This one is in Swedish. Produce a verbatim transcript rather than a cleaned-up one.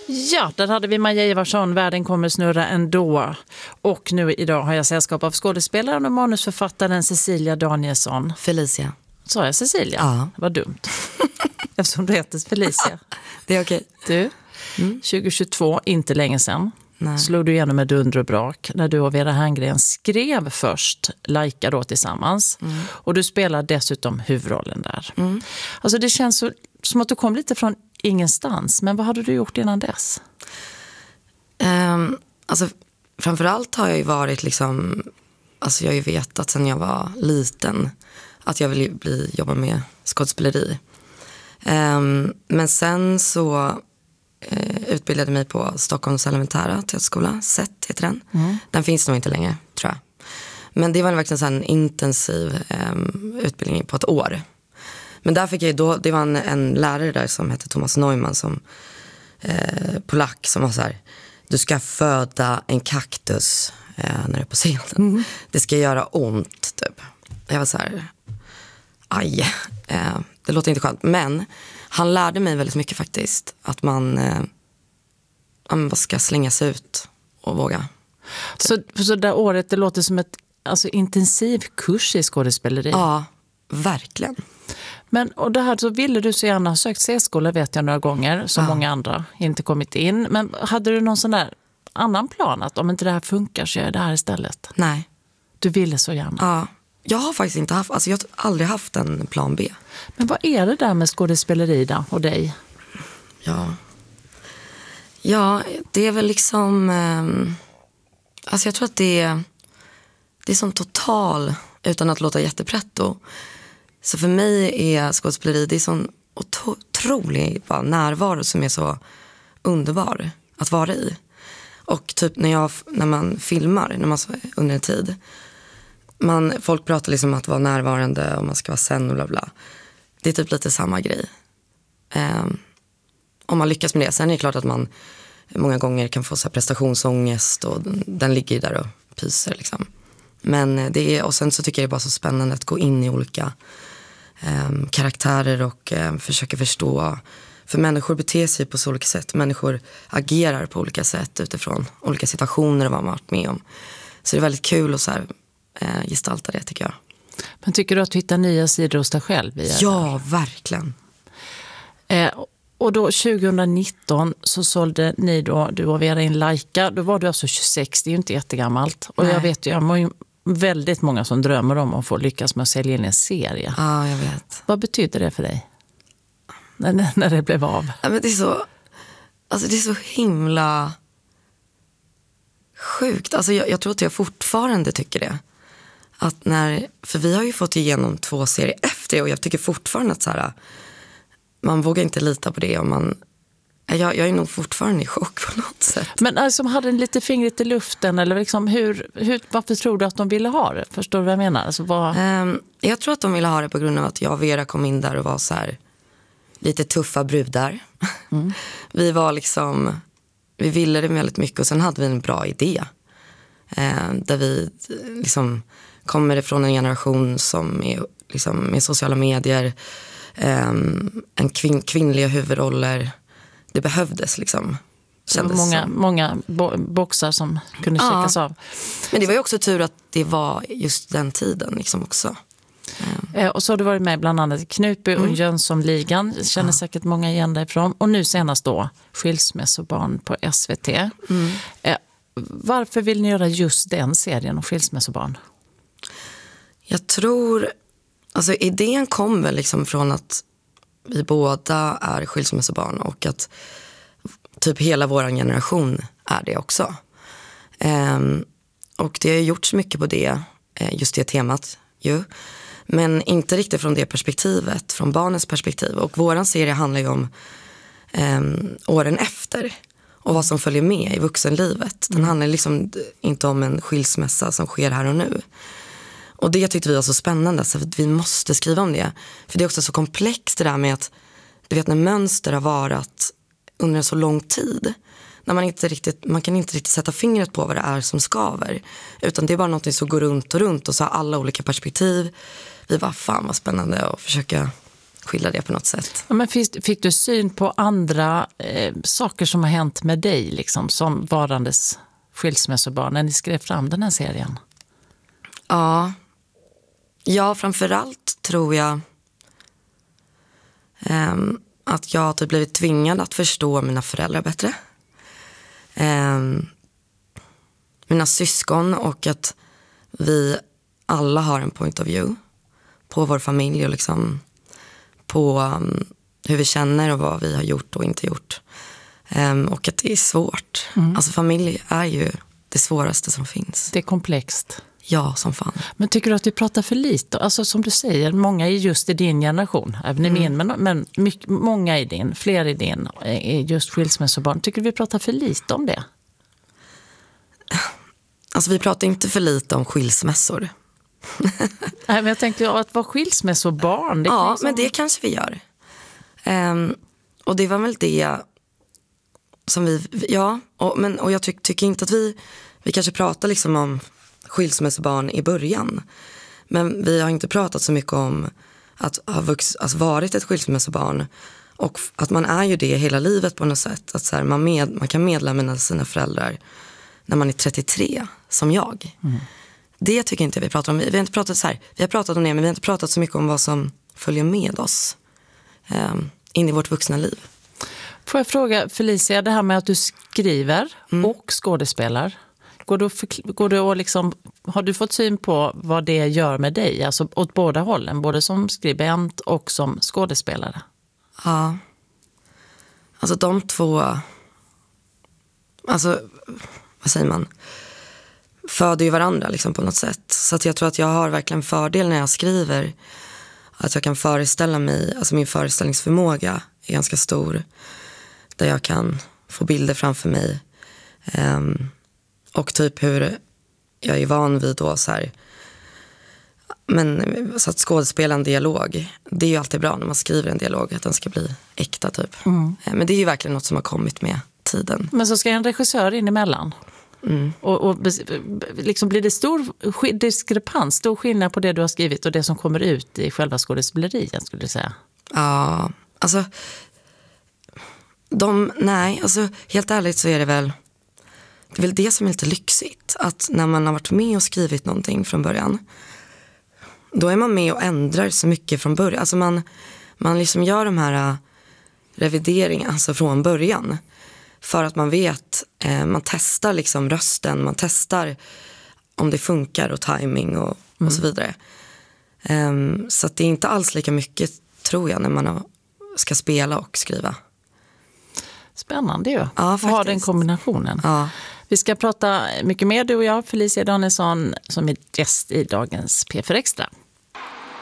Ja, där hade vi Maja Ivarsson, Världen kommer snurra ändå. Och nu idag har jag sällskap av skådespelaren och manusförfattaren Cecilia Danielsson. Felicia. Sa jag Cecilia? Ja. Vad dumt. Eftersom du heter Felicia. Det är okej. Du, mm. tjugohundratjugotvå, inte länge sedan, Nej. slog du igenom med dunder och brak när du och Vera Herngren skrev först Laika då tillsammans. Mm. Och du spelar dessutom huvudrollen där. Mm. Alltså det känns så, som att du kom lite från ingenstans. Men vad hade du gjort innan dess? Um, alltså framförallt har jag ju varit liksom, alltså jag har ju vetat sedan jag var liten att jag vill bli, jobba med skådespeleri. Um, men sen så uh, utbildade mig på Stockholms elementära teaterskola, S E T heter den. Mm. Den finns nog inte längre, tror jag. Men det var verkligen så en intensiv um, utbildning på ett år. Men där fick jag då, det var en, en lärare där som hette Thomas Neumann som eh, polack som var så här: du ska föda en kaktus eh, när du är på scenen. Mm. Det ska göra ont typ. Jag var så här, aj, eh, det låter inte skönt. Men han lärde mig väldigt mycket faktiskt. Att man, eh, man ska slänga sig ut och våga. Typ. Så, så det året, det låter som ett alltså, intensiv kurs i skådespeleri? Ja, verkligen. Men och det här så ville du så gärna ha sökt C-skola vet jag några gånger som ja. många andra inte kommit in. Men hade du någon sån där annan plan att om inte det här funkar så gör jag det här istället? Nej. Du ville så gärna? Ja. Jag har faktiskt inte haft, alltså jag har aldrig haft en plan B. Men vad är det där med skådespeleri då och dig? Ja. Ja, det är väl liksom eh, alltså jag tror att det är det är som total, utan att låta jättepretto. Så för mig är skådespeleri, det är sån otrolig bara närvaro som är så underbar att vara i. Och typ när, jag, när man filmar, när man under en tid, man, folk pratar liksom om att vara närvarande och man ska vara sen och bla bla. Det är typ lite samma grej. Um, om man lyckas med det. Sen är det klart att man många gånger kan få så här prestationsångest och den, den ligger där och pyser liksom. Men det är, och sen så tycker jag det är bara så spännande att gå in i olika um, karaktärer och um, försöka förstå. För människor beter sig på så olika sätt. Människor agerar på olika sätt utifrån olika situationer och vad man har varit med om. Så det är väldigt kul att så här, uh, gestalta det tycker jag. Men tycker du att du hittar nya sidor hos dig själv? Via ja, verkligen. Eh, och då tjugonitton så sålde ni då, du och Vera in Laika. Då var du alltså tjugosex, det är ju inte jättegammalt. Och Nej. jag vet ju, jag har ju väldigt många som drömmer om att få lyckas med att sälja in en serie. Ja, jag vet. Vad betyder det för dig? När, när det blev av? Ja, men det är så, alltså det är så himla sjukt. Alltså jag, jag tror att jag fortfarande tycker det. Att när, för vi har ju fått igenom två serier efter det och jag tycker fortfarande att så här, man vågar inte lita på det och man, jag, jag är nog fortfarande i chock på något sätt. Men alltså hade en lite fingret i luften eller liksom hur, hur, varför tror du att de ville ha det? Förstår du vad jag menar? Alltså, vad... um, jag tror att de ville ha det på grund av att jag och Vera kom in där och var så här lite tuffa brudar. Mm. Vi var liksom, vi ville det väldigt mycket och sen hade vi en bra idé. Uh, där vi liksom kommer ifrån en generation som är liksom med sociala medier, um, en kvin- kvinnliga huvudroller. Det behövdes liksom. Det var många, många bo- boxar som kunde ja. checkas av. Men det var ju också tur att det var just den tiden liksom också. Um. Eh, och så har du varit med bland annat Knutby och mm. Jönssonligan. Känner ja. säkert många igen därifrån. Och nu senast då Skilsmässobarn på S V T. Mm. Eh, varför vill ni göra just den serien om skilsmässobarn? Jag tror, alltså idén kom väl liksom från att vi båda är skilsmässobarn och att typ hela vår generation är det också. Um, och det har gjorts mycket på det, just det temat ju. Men inte riktigt från det perspektivet, från barnens perspektiv. Och våran serie handlar ju om um, åren efter och vad som följer med i vuxenlivet. Den handlar liksom inte om en skilsmässa som sker här och nu. Och det tyckte vi var så spännande så att vi måste skriva om det. För det är också så komplext det där med att du vet när mönster har varit under en så lång tid. När man inte riktigt, man kan inte riktigt sätta fingret på vad det är som skaver. Utan det är bara något som går runt och runt och så har alla olika perspektiv. Vi var fan vad spännande att försöka skildra det på något sätt. Ja, men fick, fick du syn på andra eh, saker som har hänt med dig liksom, som varandes skilsmässobarn när ni skrev fram den här serien? Ja, ja framförallt tror jag eh, att jag har typ blivit tvingad att förstå mina föräldrar bättre. Eh, mina syskon och att vi alla har en point of view på vår familj och liksom på um, hur vi känner och vad vi har gjort och inte gjort. Um, och att det är svårt. Mm. Alltså familj är ju det svåraste som finns. Det är komplext. Ja, som fan. Men tycker du att vi pratar för lite? Alltså som du säger, många är just i din generation. Även i mm. min, men, men mycket, många i din, fler i din är just skilsmässobarn. Tycker du vi pratar för lite om det? Alltså vi pratar inte för lite om skilsmässor. Nej, men jag tänkte ja, att vara skilsmässobarn. Det ja, liksom... men det kanske vi gör. Um, och det var väl det som vi, ja, och, men, och jag ty- tycker inte att vi, vi kanske pratar liksom om skilsmässobarn i början. Men vi har inte pratat så mycket om att ha vux, alltså varit ett skilsmässobarn och att man är ju det hela livet på något sätt. Att så här, man, med, man kan medla sina föräldrar när man är trettiotre, som jag. Mm. Det tycker inte vi pratar om. Vi har inte pratat så här, vi har pratat om det, men vi har inte pratat så mycket om vad som följer med oss um, in i vårt vuxna liv. Får jag fråga Felicia, det här med att du skriver mm. och skådespelar. Går du, går du och liksom, har du fått syn på vad det gör med dig? Alltså åt båda hållen, både som skribent och som skådespelare. Ja. Alltså de två, alltså vad säger man, föder ju varandra liksom på något sätt. Så att jag tror att jag har verkligen fördel när jag skriver. Att jag kan föreställa mig, alltså min föreställningsförmåga är ganska stor. Där jag kan få bilder framför mig. Um, och typ hur jag är van vid då så här. Men så att skådespela en dialog, det är ju alltid bra när man skriver en dialog, att den ska bli äkta typ. Mm. Men det är ju verkligen något som har kommit med tiden. Men så ska en regissör in emellan. Mm. Och, och liksom blir det stor diskrepans, stor skillnad på det du har skrivit och det som kommer ut i själva skådespeleriet, skulle jag säga? Ja, alltså de, nej, alltså helt ärligt så är det väl det är väl det som är lite lyxigt, att när man har varit med och skrivit någonting från början, då är man med och ändrar så mycket från början. Alltså man, man liksom gör de här revideringarna alltså från början. För att man vet, eh, man testar liksom rösten, man testar om det funkar och timing och, mm. och så vidare. Um, så att det är inte alls lika mycket, tror jag, när man har, ska spela och skriva. Spännande ju, ja, att ha den kombinationen. Ja. Vi ska prata mycket mer, du och jag, Felicia Danielsson, som är gäst i dagens P fyra Extra.